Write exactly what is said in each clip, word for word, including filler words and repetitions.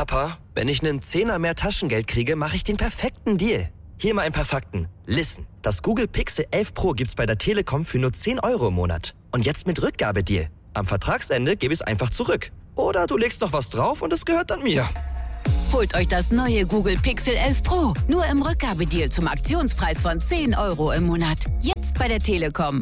Papa, wenn ich einen Zehner mehr Taschengeld kriege, mache ich den perfekten Deal. Hier mal ein paar Fakten. Listen, das Google Pixel elf Pro gibt's bei der Telekom für nur zehn Euro im Monat. Und jetzt mit Rückgabedeal. Am Vertragsende gebe ich es einfach zurück. Oder du legst noch was drauf und es gehört dann mir. Holt euch das neue Google Pixel elf Pro. Nur im Rückgabedeal zum Aktionspreis von zehn Euro im Monat. Jetzt bei der Telekom.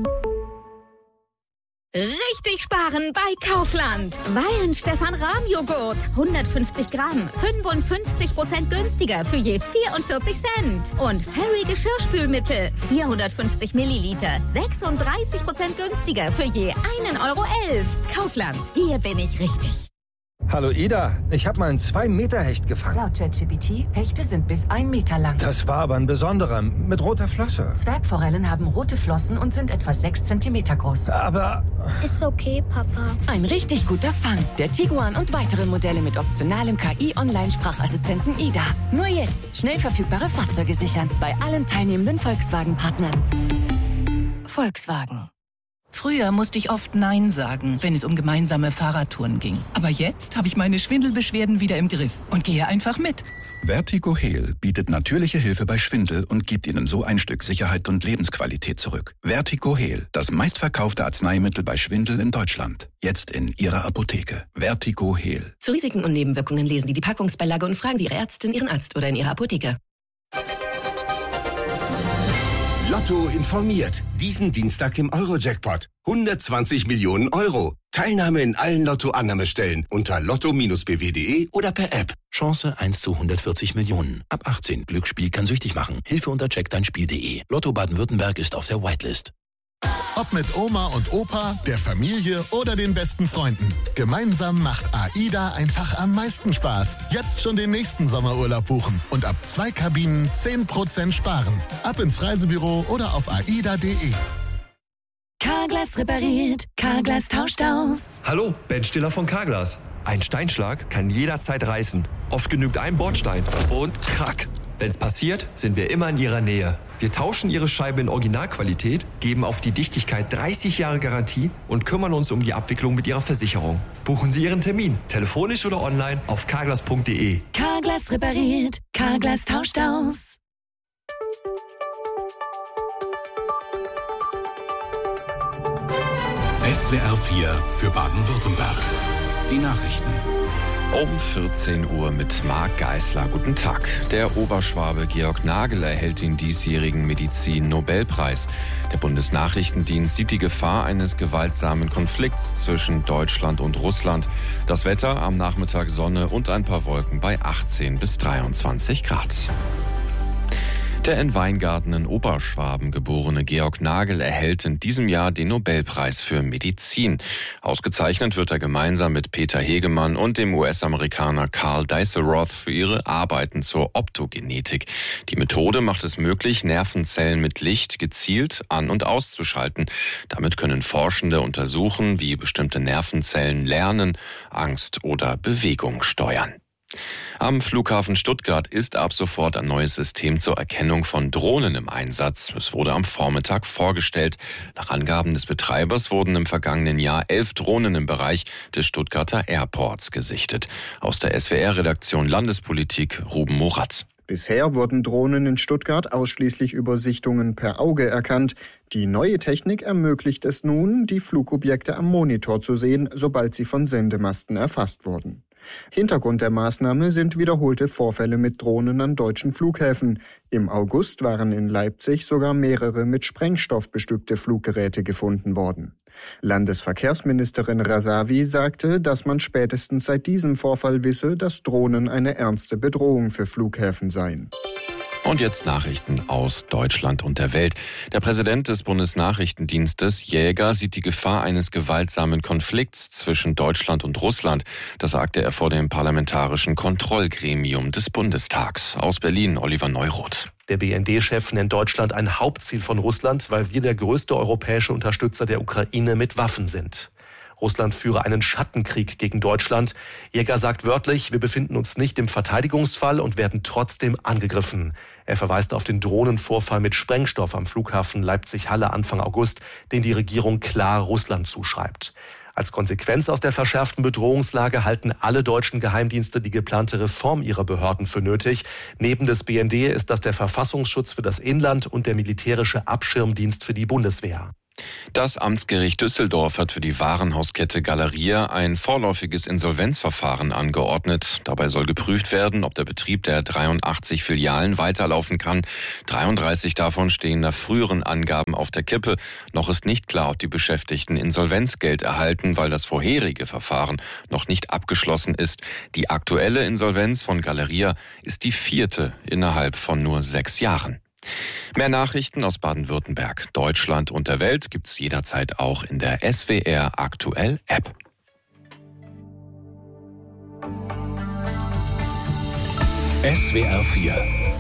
Richtig sparen bei Kaufland. Weihenstephan-Rahmjoghurt. hundertfünfzig Gramm. fünfundfünfzig Prozent günstiger für je vierundvierzig Cent. Und Fairy Geschirrspülmittel. vierhundertfünfzig Milliliter. sechsunddreißig Prozent günstiger für je einen Euro elf. Kaufland. Hier bin ich richtig. Hallo Ida, ich habe mal einen zwei Meter Hecht gefangen. Laut ChatGPT, Hechte sind bis ein Meter lang. Das war aber ein besonderer, mit roter Flosse. Zwergforellen haben rote Flossen und sind etwa sechs Zentimeter groß. Aber... Ist okay, Papa. Ein richtig guter Fang. Der Tiguan und weitere Modelle mit optionalem K I-Online-Sprachassistenten Ida. Nur jetzt schnell verfügbare Fahrzeuge sichern. Bei allen teilnehmenden Volkswagen-Partnern. Volkswagen. Früher musste ich oft Nein sagen, wenn es um gemeinsame Fahrradtouren ging. Aber jetzt habe ich meine Schwindelbeschwerden wieder im Griff und gehe einfach mit. VertigoHeal bietet natürliche Hilfe bei Schwindel und gibt Ihnen so ein Stück Sicherheit und Lebensqualität zurück. VertigoHeal, das meistverkaufte Arzneimittel bei Schwindel in Deutschland. Jetzt in Ihrer Apotheke. VertigoHeal. Zu Risiken und Nebenwirkungen lesen Sie die Packungsbeilage und fragen Sie Ihre Ärztin, Ihren Arzt oder in Ihrer Apotheke. Lotto informiert. Diesen Dienstag im Euro-Jackpot. hundertzwanzig Millionen Euro. Teilnahme in allen Lotto-Annahmestellen unter lotto Bindestrich b w punkt d e oder per App. Chance eins zu hundertvierzig Millionen. Ab achtzehn. Glücksspiel kann süchtig machen. Hilfe unter check dein spiel punkt de. Lotto Baden-Württemberg ist auf der Whitelist. Ob mit Oma und Opa, der Familie oder den besten Freunden. Gemeinsam macht AIDA einfach am meisten Spaß. Jetzt schon den nächsten Sommerurlaub buchen und ab zwei Kabinen zehn Prozent sparen. Ab ins Reisebüro oder auf aida punkt de. Carglass repariert, Carglass tauscht aus. Hallo, Ben Stiller von Carglass. Ein Steinschlag kann jederzeit reißen. Oft genügt ein Bordstein und krack. Wenn's passiert, sind wir immer in Ihrer Nähe. Wir tauschen Ihre Scheibe in Originalqualität, geben auf die Dichtigkeit dreißig Jahre Garantie und kümmern uns um die Abwicklung mit Ihrer Versicherung. Buchen Sie Ihren Termin, telefonisch oder online auf carglass punkt de. Carglass repariert, Carglass tauscht aus. S W R vier für Baden-Württemberg. Die Nachrichten. Um vierzehn Uhr mit Marc Geisler. Guten Tag. Der Oberschwabe Georg Nagel erhält den diesjährigen Medizin-Nobelpreis. Der Bundesnachrichtendienst sieht die Gefahr eines gewaltsamen Konflikts zwischen Deutschland und Russland. Das Wetter am Nachmittag Sonne und ein paar Wolken bei achtzehn bis dreiundzwanzig Grad. Der in Weingarten in Oberschwaben geborene Georg Nagel erhält in diesem Jahr den Nobelpreis für Medizin. Ausgezeichnet wird er gemeinsam mit Peter Hegemann und dem U S-Amerikaner Carl Dieselroth für ihre Arbeiten zur Optogenetik. Die Methode macht es möglich, Nervenzellen mit Licht gezielt an- und auszuschalten. Damit können Forschende untersuchen, wie bestimmte Nervenzellen lernen, Angst oder Bewegung steuern. Am Flughafen Stuttgart ist ab sofort ein neues System zur Erkennung von Drohnen im Einsatz. Es wurde am Vormittag vorgestellt. Nach Angaben des Betreibers wurden im vergangenen Jahr elf Drohnen im Bereich des Stuttgarter Airports gesichtet. Aus der S W R-Redaktion Landespolitik Ruben Moratz. Bisher wurden Drohnen in Stuttgart ausschließlich über Sichtungen per Auge erkannt. Die neue Technik ermöglicht es nun, die Flugobjekte am Monitor zu sehen, sobald sie von Sendemasten erfasst wurden. Hintergrund der Maßnahme sind wiederholte Vorfälle mit Drohnen an deutschen Flughäfen. Im August waren in Leipzig sogar mehrere mit Sprengstoff bestückte Fluggeräte gefunden worden. Landesverkehrsministerin Rasavi sagte, dass man spätestens seit diesem Vorfall wisse, dass Drohnen eine ernste Bedrohung für Flughäfen seien. Und jetzt Nachrichten aus Deutschland und der Welt. Der Präsident des Bundesnachrichtendienstes, Jäger, sieht die Gefahr eines gewaltsamen Konflikts zwischen Deutschland und Russland. Das sagte er vor dem Parlamentarischen Kontrollgremium des Bundestags. Aus Berlin, Oliver Neuroth. Der B N D-Chef nennt Deutschland ein Hauptziel von Russland, weil wir der größte europäische Unterstützer der Ukraine mit Waffen sind. Russland führe einen Schattenkrieg gegen Deutschland. Jäger sagt wörtlich, wir befinden uns nicht im Verteidigungsfall und werden trotzdem angegriffen. Er verweist auf den Drohnenvorfall mit Sprengstoff am Flughafen Leipzig-Halle Anfang August, den die Regierung klar Russland zuschreibt. Als Konsequenz aus der verschärften Bedrohungslage halten alle deutschen Geheimdienste die geplante Reform ihrer Behörden für nötig. Neben des B N D ist das der Verfassungsschutz für das Inland und der militärische Abschirmdienst für die Bundeswehr. Das Amtsgericht Düsseldorf hat für die Warenhauskette Galeria ein vorläufiges Insolvenzverfahren angeordnet. Dabei soll geprüft werden, ob der Betrieb der dreiundachtzig Filialen weiterlaufen kann. dreiunddreißig davon stehen nach früheren Angaben auf der Kippe. Noch ist nicht klar, ob die Beschäftigten Insolvenzgeld erhalten, weil das vorherige Verfahren noch nicht abgeschlossen ist. Die aktuelle Insolvenz von Galeria ist die vierte innerhalb von nur sechs Jahren. Mehr Nachrichten aus Baden-Württemberg, Deutschland und der Welt gibt's jederzeit auch in der S W R Aktuell App. S W R vier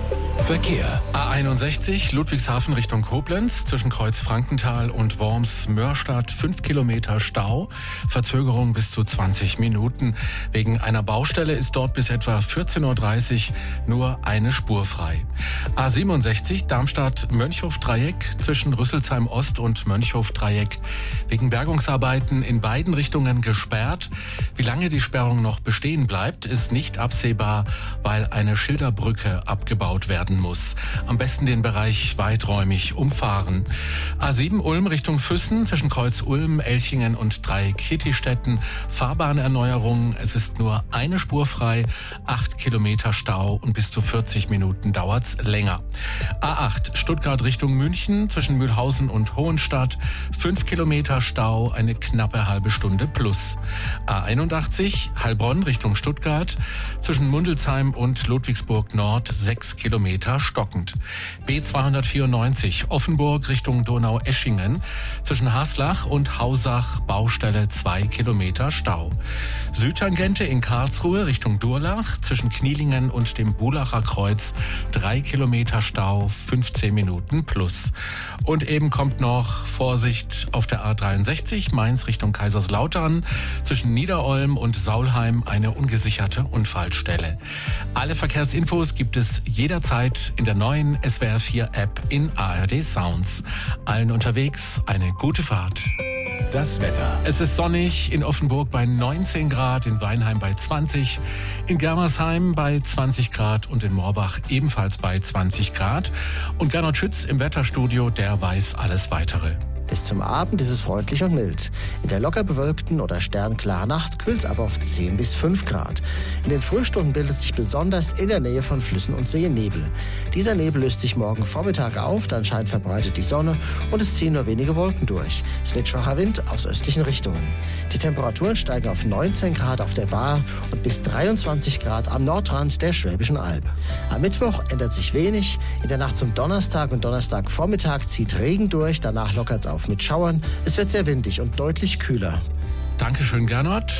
Verkehr. A einundsechzig Ludwigshafen Richtung Koblenz zwischen Kreuz Frankenthal und Worms-Mörstadt fünf Kilometer Stau, Verzögerung bis zu zwanzig Minuten. Wegen einer Baustelle ist dort bis etwa vierzehn Uhr dreißig nur eine Spur frei. A siebenundsechzig Darmstadt-Mönchhof-Dreieck zwischen Rüsselsheim Ost und Mönchhof-Dreieck wegen Bergungsarbeiten in beiden Richtungen gesperrt. Wie lange die Sperrung noch bestehen bleibt, ist nicht absehbar, weil eine Schilderbrücke abgebaut werden muss. Am besten den Bereich weiträumig umfahren. A sieben Ulm Richtung Füssen zwischen Kreuz Ulm, Elchingen und Dreieck-Kittistetten. Fahrbahnerneuerung. Es ist nur eine Spur frei, acht Kilometer Stau und bis zu vierzig Minuten dauert's länger. A acht Stuttgart Richtung München zwischen Mühlhausen und Hohenstadt. fünf Kilometer Stau, eine knappe halbe Stunde plus. A einundachtzig Heilbronn Richtung Stuttgart zwischen Mundelsheim und Ludwigsburg Nord sechs Kilometer stockend. B zweihundertvierundneunzig Offenburg Richtung Donau-Eschingen zwischen Haslach und Hausach Baustelle zwei Kilometer Stau. Südtangente in Karlsruhe Richtung Durlach zwischen Knielingen und dem Bulacher Kreuz drei Kilometer Stau, fünfzehn Minuten plus. Und eben kommt noch Vorsicht auf der A dreiundsechzig Mainz Richtung Kaiserslautern zwischen Niederolm und Saulheim eine ungesicherte Unfallstelle. Alle Verkehrsinfos gibt es jederzeit in der neuen S W R vier App in A R D Sounds. Allen unterwegs eine gute Fahrt. Das Wetter. Es ist sonnig, in Offenburg bei neunzehn Grad, in Weinheim bei zwanzig, in Germersheim bei zwanzig Grad und in Morbach ebenfalls bei zwanzig Grad. Und Gernot Schütz im Wetterstudio, der weiß alles Weitere. Bis zum Abend ist es freundlich und mild. In der locker bewölkten oder sternklaren Nacht kühlt es aber auf zehn bis fünf Grad. In den Frühstunden bildet sich besonders in der Nähe von Flüssen und Seen Nebel. Dieser Nebel löst sich morgen Vormittag auf, dann scheint verbreitet die Sonne und es ziehen nur wenige Wolken durch. Es wird schwacher Wind aus östlichen Richtungen. Die Temperaturen steigen auf neunzehn Grad auf der Baar und bis dreiundzwanzig Grad am Nordrand der Schwäbischen Alb. Am Mittwoch ändert sich wenig. In der Nacht zum Donnerstag und Donnerstagvormittag zieht Regen durch, danach lockert es auf mit Schauern. Es wird sehr windig und deutlich kühler. Dankeschön, Gernot.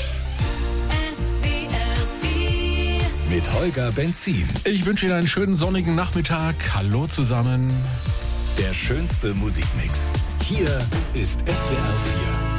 Mit Holger Benzin. Ich wünsche Ihnen einen schönen sonnigen Nachmittag. Hallo zusammen. Der schönste Musikmix. Hier ist S W R vier.